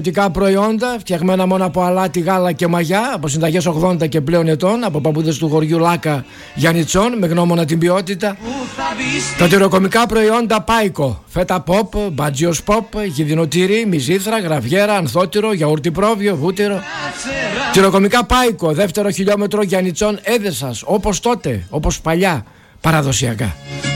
Προϊόντα φτιαγμένα μόνο από αλάτι, γάλα και μαγιά, από συνταγές 80 και πλέον ετών, από παππούδες του χωριού Λάκα Γιαννιτσών, με γνώμονα την ποιότητα. Τα τυροκομικά προϊόντα Πάικο, φέτα ποπ, μπατζίος ποπ, γιδινοτήρι, μυζήθρα, γραβιέρα, ανθότυρο, γιαούρτι πρόβιο, βούτυρο. Τυροκομικά Πάικο, δεύτερο χιλιόμετρο Γιαννιτσών, Έδεσας, όπως τότε, όπως παλιά, παραδοσιακά.